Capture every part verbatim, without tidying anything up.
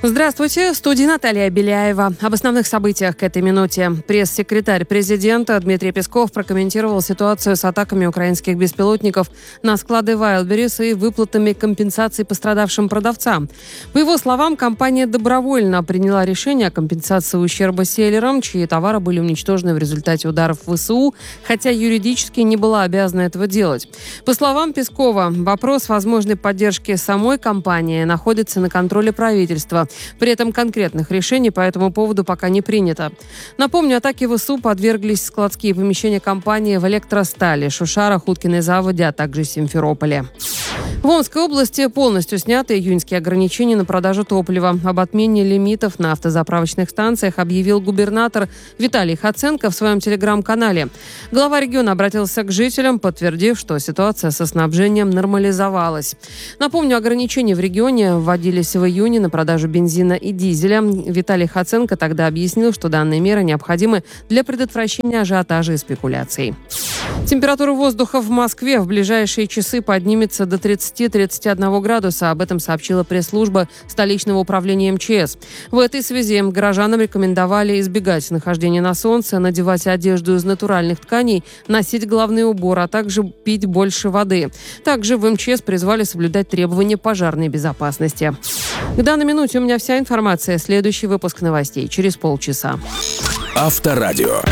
Здравствуйте, в студии Наталья Беляева. Об основных событиях к этой минуте. Пресс-секретарь президента Дмитрий Песков прокомментировал ситуацию с атаками украинских беспилотников на склады Wildberries и выплатами компенсаций пострадавшим продавцам. По его словам, компания добровольно приняла решение о компенсации ущерба селлерам, чьи товары были уничтожены в результате ударов ВСУ, хотя юридически не была обязана этого делать. По словам Пескова, вопрос возможной поддержки самой компании находится на контроле правительства. При этом конкретных решений по этому поводу пока не принято. Напомню, атаке ВСУ подверглись складские помещения компании в Электростали, Шушарах, Уткиной заводе, а также Симферополе. В Омской области полностью сняты июньские ограничения на продажу топлива. Об отмене лимитов на автозаправочных станциях объявил губернатор Виталий Хоценко в своем телеграм-канале. Глава региона обратился к жителям, подтвердив, что ситуация со снабжением нормализовалась. Напомню, ограничения в регионе вводились в июне на продажу бензина и дизеля. Виталий Хоценко тогда объяснил, что данные меры необходимы для предотвращения ажиотажа и спекуляций. Температура воздуха в Москве в ближайшие часы поднимется до тридцати-тридцати одного градуса. Об этом сообщила пресс-служба столичного управления МЧС. В этой связи горожанам рекомендовали избегать нахождения на солнце, надевать одежду из натуральных тканей, носить головной убор, а также пить больше воды. Также в МЧС призвали соблюдать требования пожарной безопасности. К данной минуте у меня вся информация. Следующий выпуск новостей через полчаса. Авторадио.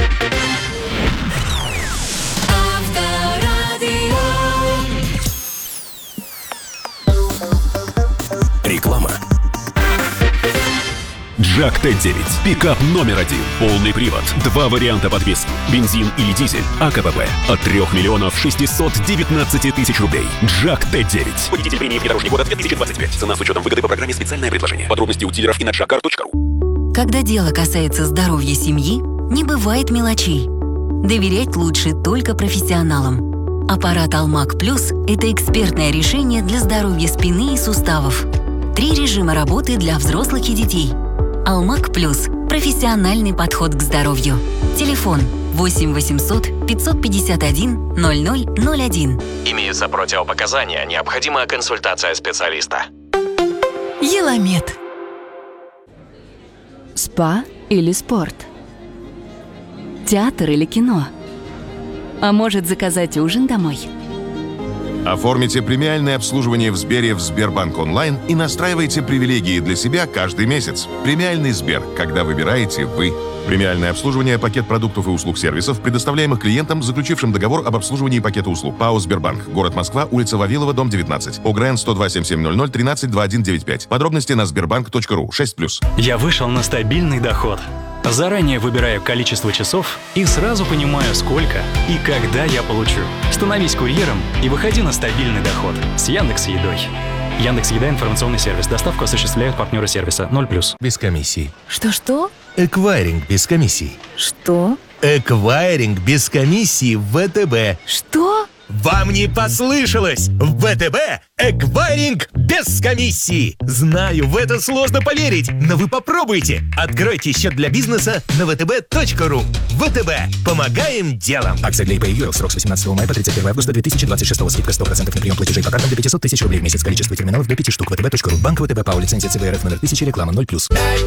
Реклама. Джак Т девять. Пикап номер один. Полный привод. Два варианта подвески. Бензин или дизель. АКПП. От трех миллионов шестисот девятнадцати тысяч рублей. Джак Т девять. Водитель премии внедорожник года две тысячи двадцать пять. Цена с учетом выгоды по программе «Специальное предложение». Подробности у дилеров и на джак кар точка ру. Когда дело касается здоровья семьи, не бывает мелочей. Доверять лучше только профессионалам. Аппарат Алмак Плюс – это экспертное решение для здоровья спины и суставов. Три режима работы для взрослых и детей. Алмак Плюс – профессиональный подход к здоровью. Телефон восемь восемьсот пятьсот пятьдесят один ноль ноль ноль один. Имеются противопоказания, необходима консультация специалиста. Еламед. Спа или спорт? Театр или кино? А может, заказать ужин домой? Оформите премиальное обслуживание в Сбере в Сбербанк онлайн и настраивайте привилегии для себя каждый месяц. Премиальный Сбер, когда выбираете вы. Премиальное обслуживание, пакет продуктов и услуг сервисов, предоставляемых клиентам, заключившим договор об обслуживании пакета услуг. ПАО «Сбербанк». Город Москва, улица Вавилова, дом девятнадцать. ОГРН сто два семь семь ноль ноль тринадцать двадцать один девяносто пять. Подробности на сбербанк точка ру. шесть плюс. Я вышел на стабильный доход. Заранее выбираю количество часов и сразу понимаю, сколько и когда я получу. Становись курьером и выходи на стабильный доход с Яндекс.Едой. Яндекс.Еда — информационный сервис. Доставку осуществляют партнеры сервиса ноль плюс. Без комиссий. Что-что? Эквайринг без комиссий. Что? Эквайринг без комиссии в ВТБ. Что? Вам не послышалось! В ВТБ эквайринг без комиссии! Знаю, в это сложно поверить, но вы попробуйте! Откройте счет для бизнеса на вэ тэ бэ точка ру. ВТБ. Помогаем делам! Акция для ИП и ЮЭЛ. Срок с восемнадцатого мая по тридцать первого августа две тысячи двадцать шестого. Скидка сто процентов на прием платежей по картам до пятисот тысяч рублей в месяц. Количество терминалов до пяти штук. ВТБ точка ру. Банк ВТБ ПАО. Лицензия ЦБ РФ номер тысяча. Реклама ноль плюс.